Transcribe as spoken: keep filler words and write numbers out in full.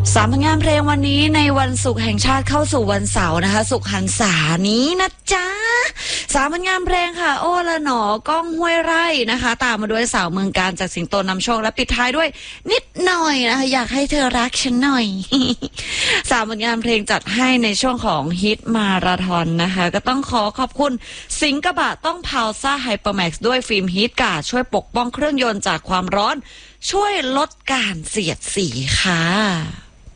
สามผลงานเพลงวันนี้ในวันศุกร์แห่งชาติเข้าสู่วันเสาร์นะคะศุกร์หันษานี้นะจ๊ะสามผลงานเพลงค่ะโอ้ละหนอก้องห้วยไร่นะคะตามมาด้วยสาวเมืองการจากสิงโตนำโชคและปิดท้ายด้วยนิดหน่อยนะคะอยากให้เธอรักฉันหน่อย สามผลงานเพลงจัดให้ในช่วงของฮิตมาราธอนนะคะก็ต้องขอขอบคุณสิงกระบะต้องพาวซ่าไฮเปอร์แม็กซ์ด้วยฟิล์มฮีทการ์ดช่วยปกป้องเครื่องยนต์จากความร้อนช่วยลดการเสียดสีค่ะ